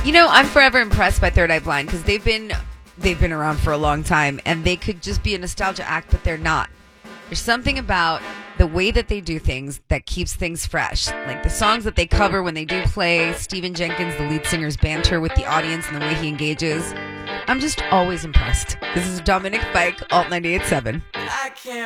I'm forever impressed by Third Eye Blind because they've been around for a long time, and they could just be a nostalgia act, but they're not. There's something about the way that they do things that keeps things fresh. Like the songs that they cover when they do play, Stephen Jenkins, the lead singer's banter with the audience and the way he engages. I'm just always impressed. This is Dominic Fike, Alt 98.7. I can't